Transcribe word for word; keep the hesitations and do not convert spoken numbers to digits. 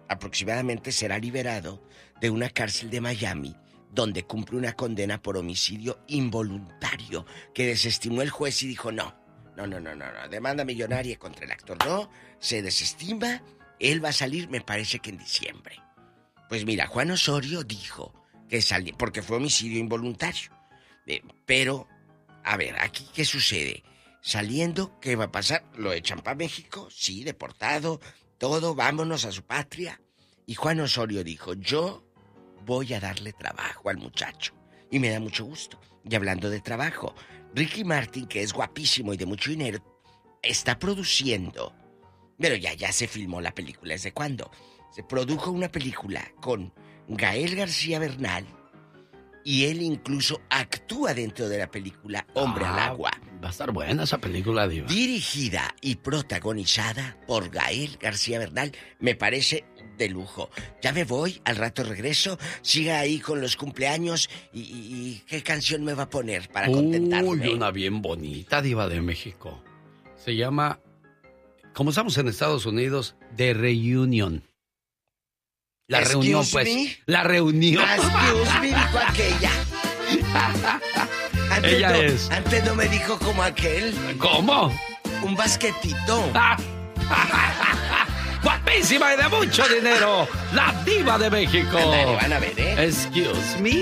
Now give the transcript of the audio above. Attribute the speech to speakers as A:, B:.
A: aproximadamente será liberado de una cárcel de Miami, donde cumple una condena por homicidio involuntario que desestimó el juez y dijo no, no, no, no, no, no, demanda millonaria contra el actor, no, se desestima, él va a salir, me parece que en diciembre. Pues mira, Juan Osorio dijo que salió, porque fue homicidio involuntario, eh, pero, a ver, aquí, ¿qué sucede? Saliendo, ¿qué va a pasar? ¿Lo echan para México? Sí, deportado, todo, vámonos a su patria. Y Juan Osorio dijo, yo voy a darle trabajo al muchacho. Y me da mucho gusto. Y hablando de trabajo, Ricky Martin, que es guapísimo y de mucho dinero, está produciendo. Pero ya, ya se filmó la película. ¿Desde cuándo? Se produjo una película con Gael García Bernal y él incluso actúa dentro de la película Hombre ah, al Agua.
B: Va a estar buena esa película, Diva.
A: Dirigida y protagonizada por Gael García Bernal. Me parece de lujo. Ya me voy, al rato regreso. Siga ahí con los cumpleaños. ¿Y, y, y qué canción me va a poner para contentarme?
B: Uy, una bien bonita, Diva de México. Se llama, como estamos en Estados Unidos, The Reunion. La
A: Excuse
B: reunión, pues.
A: Me?
B: La reunión.
A: Excuse me, dijo aquella. Antes
B: Ella
A: no,
B: es.
A: Antes no me dijo como aquel.
B: ¿Cómo?
A: Un basquetito.
B: Guapísima y de mucho dinero. La Diva de México.
A: Andale, van a ver, ¿eh?
B: Excuse me.